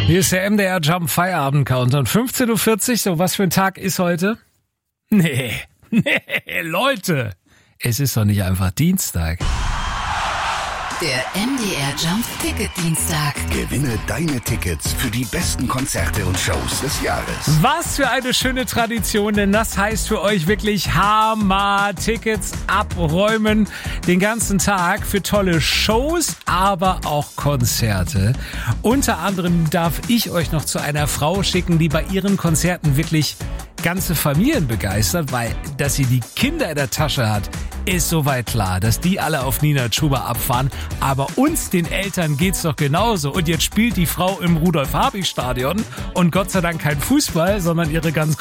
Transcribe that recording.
Hier ist der MDR Jump Feierabend Countdown. 15.40 Uhr, so was für ein Tag ist heute? Nee, Leute, es ist doch nicht einfach Dienstag. Der MDR Jump Ticket Dienstag. Gewinne deine Tickets für die besten Konzerte und Shows des Jahres. Was für eine schöne Tradition, denn das heißt für euch wirklich Hammer-Tickets abräumen den ganzen Tag für tolle Shows, aber auch Konzerte. Unter anderem darf ich euch noch zu einer Frau schicken, die bei ihren Konzerten wirklich ganze Familien begeistert, weil, dass sie die Kinder in der Tasche hat, ist soweit klar, dass die alle auf Nina Chuba abfahren. Aber uns, den Eltern, geht's doch genauso. Und jetzt spielt die Frau im Rudolf-Habich-Stadion und Gott sei Dank kein Fußball, sondern ihre ganz